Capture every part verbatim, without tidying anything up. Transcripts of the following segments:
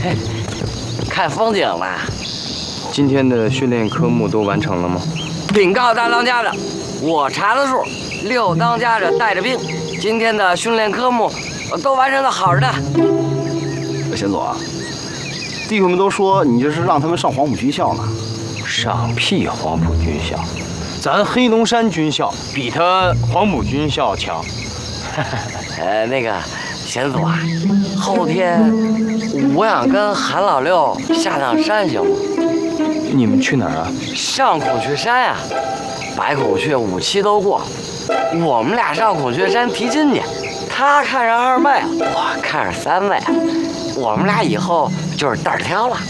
看风景呢。 今天的训练科目都完成了吗？ 禀告大当家的，我查了数，六当家的带着兵，今天的训练科目都完成的好着呢。 贤佐啊，弟兄们都说你这是让他们上黄埔军校呢。 上屁黄埔军校，咱黑龙山军校比他黄埔军校强。 呃，那个贤佐啊，后天我想跟韩老六下趟山，行吗？ 你们去哪儿啊？ 上孔雀山呀、啊，白孔雀五期都过，我们俩上孔雀山提亲去。他看上二妹，我看上三妹，我们俩以后就是胆儿挑了。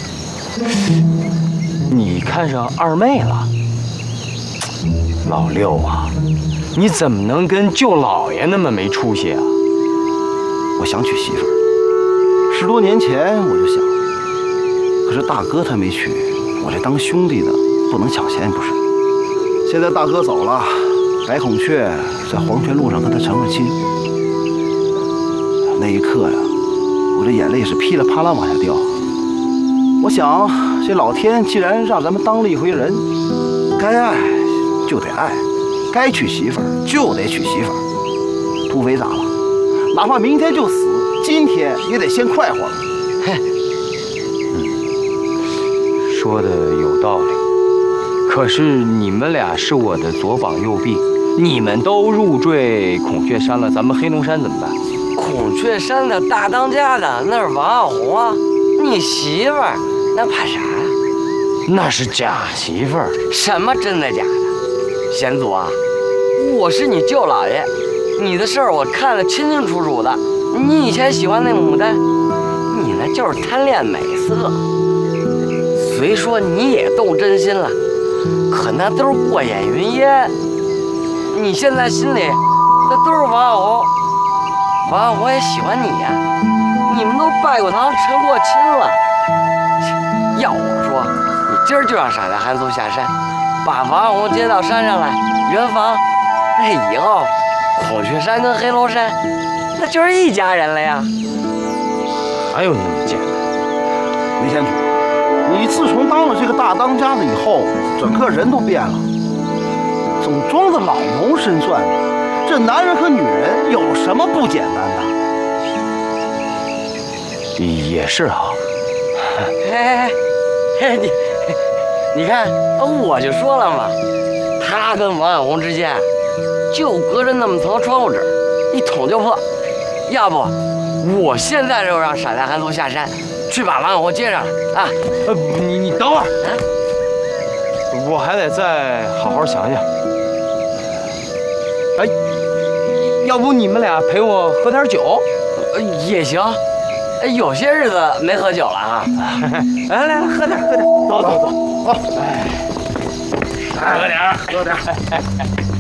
你看上二妹了？老六啊，你怎么能跟舅老爷那么没出息啊？ 我想娶媳妇儿，十多年前我就想，可是大哥他没娶，我这当兄弟的不能抢先不是？现在大哥走了，白孔雀在黄泉路上跟他成了亲，那一刻呀，我这眼泪是噼里啪啦往下掉。我想，这老天既然让咱们当了一回人，该爱就得爱，该娶媳妇儿就得娶媳妇儿，土匪咋了？哪怕明天就死，今天也得先快活了。 哼， 嗯，说的有道理。可是你们俩是我的左膀右臂，你们都入赘孔雀山了，咱们黑龙山怎么办？ 孔雀山的大当家的那是王小红啊，你媳妇儿那怕啥呀？ 那是假媳妇儿。 什么真的假的？贤祖啊，我是你舅老爷，你的事儿我看得清清楚楚的。你以前喜欢那牡丹，你那就是贪恋美色。虽说你也动真心了，可那都是过眼云烟。你现在心里那都是王小红，王小红也喜欢你呀、啊，你们都拜过堂成过亲了。要我说，你今儿就让傻大韩族下山，把王小红接到山上来圆房，那以后孔雀山跟黑龙山那就是一家人了呀。 还有那么简单？ 梅先祖，你自从当了这个大当家的以后，整个人都变了，总装的老谋深算的。这男人和女人有什么不简单的？ 也是啊。 嘿，嘿，你你看，我就说了嘛，他跟王小红之间就隔着那么层窗户纸，一捅就破。要不，我现在就让傻大韩族下山，去把王小红接上来啊！ 呃，你你等会儿，啊、我还得再好好想想。哎，要不你们俩陪我喝点酒？ 呃，也行。有些日子没喝酒了啊！来来来，喝点喝点， 走走走， 好， 哎，喝点喝点。